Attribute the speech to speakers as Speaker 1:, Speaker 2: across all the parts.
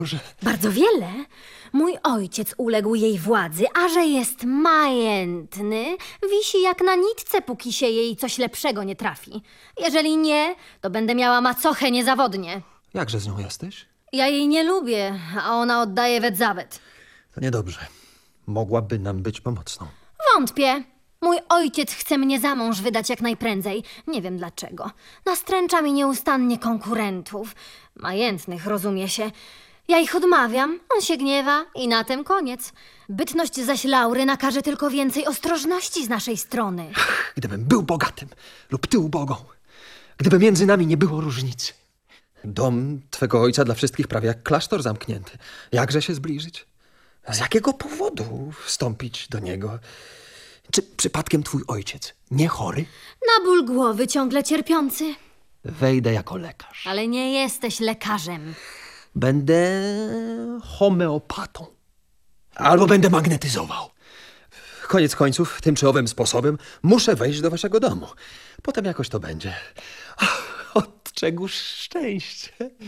Speaker 1: że...
Speaker 2: Bardzo wiele. Mój ojciec uległ jej władzy, a że jest majętny, wisi jak na nitce, póki się jej coś lepszego nie trafi. Jeżeli nie, to będę miała macochę niezawodnie.
Speaker 1: Jakże z nią jesteś?
Speaker 2: Ja jej nie lubię, a ona oddaje Wedzawet.
Speaker 1: To niedobrze. Mogłaby nam być pomocną.
Speaker 2: Wątpię. Mój ojciec chce mnie za mąż wydać jak najprędzej. Nie wiem dlaczego. Nastręcza mi nieustannie konkurentów. Majętnych, rozumie się. Ja ich odmawiam, on się gniewa i na tym koniec. Bytność zaś Laury nakaże tylko więcej ostrożności z naszej strony.
Speaker 1: Gdybym był bogatym lub ty ubogą. Gdyby między nami nie było różnicy. Dom twego ojca dla wszystkich prawie jak klasztor zamknięty. Jakże się zbliżyć? Z jakiego powodu wstąpić do niego? Czy przypadkiem twój ojciec nie chory?
Speaker 2: Na ból głowy ciągle cierpiący.
Speaker 1: Wejdę jako lekarz.
Speaker 2: Ale nie jesteś lekarzem.
Speaker 1: Będę homeopatą. Albo będę magnetyzował. Koniec końców, tym czy owym sposobem muszę wejść do waszego domu. Potem jakoś to będzie. Od czegóż szczęście.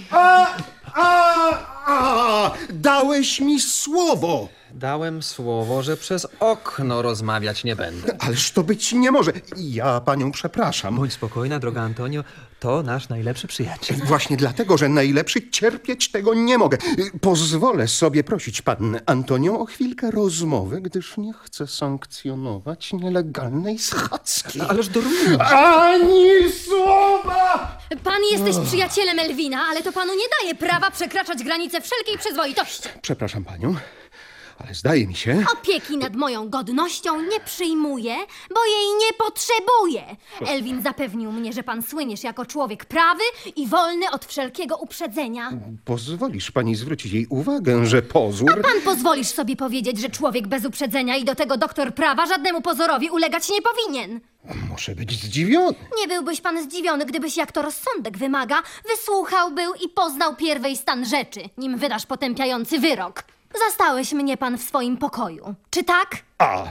Speaker 3: Dałeś mi słowo.
Speaker 1: Dałem słowo, że przez okno rozmawiać nie będę.
Speaker 3: Ależ to być nie może. Ja panią przepraszam.
Speaker 1: Bądź spokojna, droga Antonio. To nasz najlepszy przyjaciel.
Speaker 3: Właśnie dlatego, że najlepszy, cierpieć tego nie mogę. Pozwolę sobie prosić pannę Antonią o chwilkę rozmowy, gdyż nie chcę sankcjonować nielegalnej schadzki.
Speaker 1: Ależ Dorminio.
Speaker 3: Ani słowa!
Speaker 2: Pan jesteś przyjacielem Elwina, ale to panu nie daje prawa przekraczać granice wszelkiej przyzwoitości.
Speaker 3: Przepraszam panią, ale zdaje mi się...
Speaker 2: Opieki nad moją godnością nie przyjmuję, bo jej nie potrzebuję. Elwin zapewnił mnie, że pan słyniesz jako człowiek prawy i wolny od wszelkiego uprzedzenia.
Speaker 3: Pozwolisz pani zwrócić jej uwagę, że pozór...
Speaker 2: Pan pozwolisz sobie powiedzieć, że człowiek bez uprzedzenia i do tego doktor prawa żadnemu pozorowi ulegać nie powinien.
Speaker 3: Muszę być zdziwiony.
Speaker 2: Nie byłbyś pan zdziwiony, gdybyś, jak to rozsądek wymaga, wysłuchał był i poznał pierwej stan rzeczy, nim wydasz potępiający wyrok. Zastałeś mnie pan w swoim pokoju. Czy tak?
Speaker 3: A,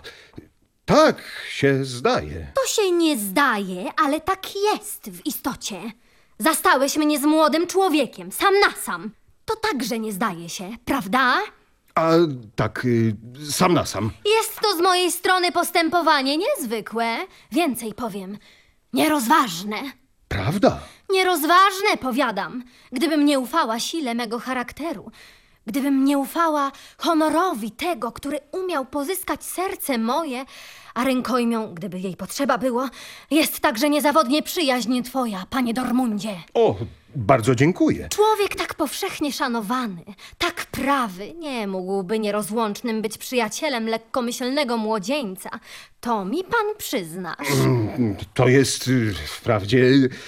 Speaker 3: tak się zdaje.
Speaker 2: To się nie zdaje, ale tak jest w istocie. Zastałeś mnie z młodym człowiekiem, sam na sam. To także nie zdaje się, prawda?
Speaker 3: A tak, sam na sam.
Speaker 2: Jest to z mojej strony postępowanie niezwykłe. Więcej powiem, nierozważne.
Speaker 3: Prawda?
Speaker 2: Nierozważne, powiadam. Gdybym nie ufała sile mego charakteru, gdybym nie ufała honorowi tego, który umiał pozyskać serce moje, a rękojmią, gdyby jej potrzeba było, jest także niezawodnie przyjaźń twoja, panie Dormundzie.
Speaker 3: O, bardzo dziękuję.
Speaker 2: Człowiek tak powszechnie szanowany, tak prawy, nie mógłby nierozłącznym być przyjacielem lekkomyślnego młodzieńca. To mi pan przyznasz.
Speaker 3: To jest wprawdzie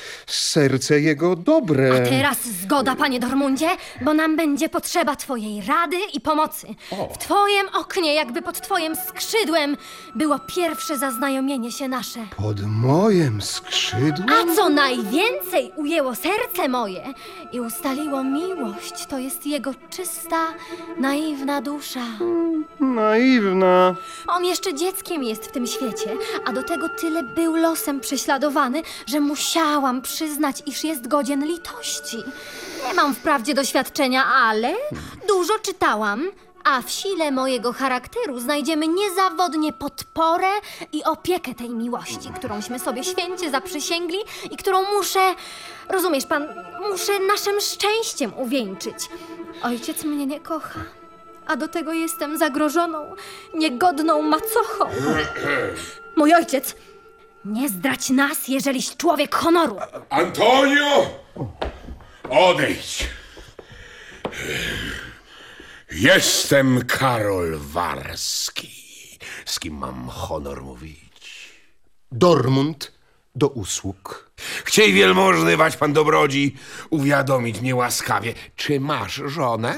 Speaker 3: serce jego dobre.
Speaker 2: A teraz zgoda, panie Dormundzie, bo nam będzie potrzeba twojej rady i pomocy. W twojem oknie, jakby pod twoim skrzydłem, było pierwsze zaznajomienie się nasze.
Speaker 3: Pod mojem skrzydłem?
Speaker 2: A co najwięcej ujęło serce moje i ustaliło miłość, to jest jego czysta, naiwna dusza.
Speaker 3: Naiwna.
Speaker 2: On jeszcze dzieckiem jest w tym świecie, a do tego tyle był losem prześladowany, że musiałam przyznać, iż jest godzien litości. Nie mam wprawdzie doświadczenia, ale dużo czytałam, a w sile mojego charakteru znajdziemy niezawodnie podporę i opiekę tej miłości, którąśmy sobie święcie zaprzysięgli i którą muszę, rozumiesz pan, muszę naszym szczęściem uwieńczyć. Ojciec mnie nie kocha. A do tego jestem zagrożoną, niegodną macochą. Mój ojciec, nie zdradź nas, jeżeliś człowiek honoru.
Speaker 4: Antonio! Odejdź! Jestem Karol Warski. Z kim mam honor mówić?
Speaker 3: Dormund do usług.
Speaker 4: Chciej wielmożny wać pan dobrodzi uwiadomić mnie łaskawie, czy masz żonę?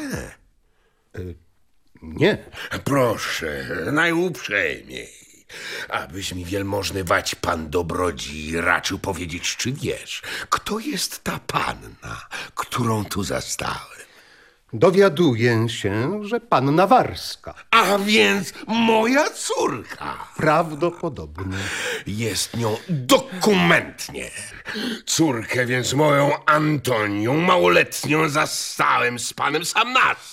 Speaker 3: Nie.
Speaker 4: Proszę, najuprzejmiej. Abyś mi wielmożny wać pan dobrodzi raczył powiedzieć, czy wiesz, kto jest ta panna, którą tu zastałem.
Speaker 3: Dowiaduję się, że panna Warska.
Speaker 4: A więc moja córka.
Speaker 3: Prawdopodobnie.
Speaker 4: Jest nią dokumentnie. Córkę więc moją Antonią małoletnią zastałem z panem sam na